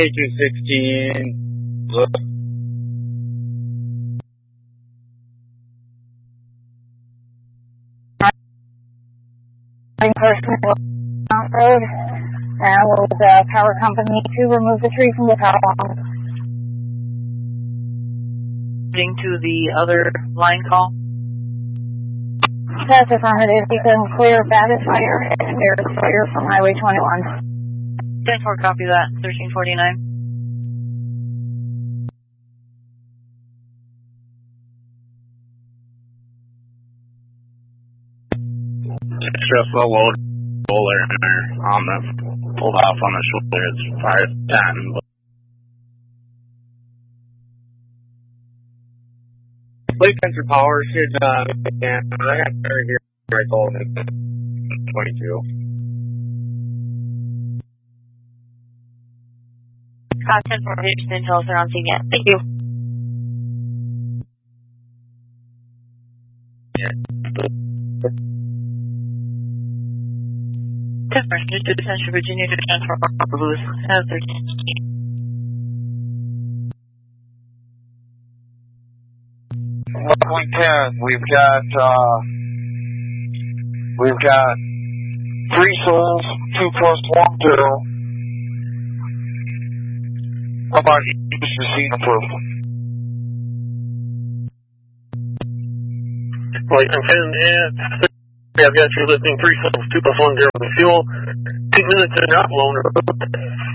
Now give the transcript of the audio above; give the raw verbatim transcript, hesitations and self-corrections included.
two sixteen. Look. Person Mount Road, and will the power company to remove the tree from the power line. To the other line call? That's affirmative. You can clear Babbitt Fire and Barrett Fire from Highway twenty-one. ten four, copy that. thirteen forty-nine. Just a load shoulder on the pulled off on the shoulder. It's five ten. Plate sensor power should uh yeah, I have better here right goal than twenty-two. Uh, ten four, Houston, tell us they're on scene yet. Thank you. Yeah. ten four, just to Central Virginia to transfer Papa Louis. Have thirteen. Roughly ten. We've got, uh, we've got three souls, two plus one zero. How about you just receive approved? Like I'm ten, yeah. I've got you listening three souls, two plus one zero fuel. Eight minutes and not loan.